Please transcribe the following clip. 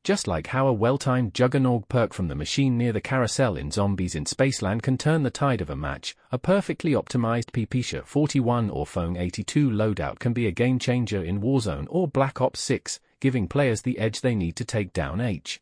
Just like how a well-timed Juggernog perk from the machine near the carousel in Zombies in Spaceland can turn the tide of a match, a perfectly optimized PPSha 41 or Phone 82 loadout can be a game-changer in Warzone or Black Ops 6, giving players the edge they need to take down H.